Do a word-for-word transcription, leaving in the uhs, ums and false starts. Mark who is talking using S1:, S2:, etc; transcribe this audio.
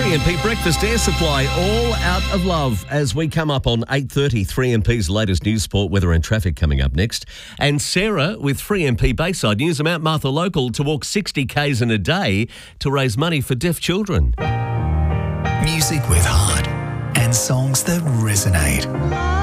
S1: three M P Breakfast Air Supply, all out of love as we come up on eight thirty. three M P's latest news, sport, weather and traffic coming up next. And Sarah with three M P Bayside News, a Mount Martha local to walk sixty kays in a day to raise money for deaf children.
S2: Music with heart and songs that resonate.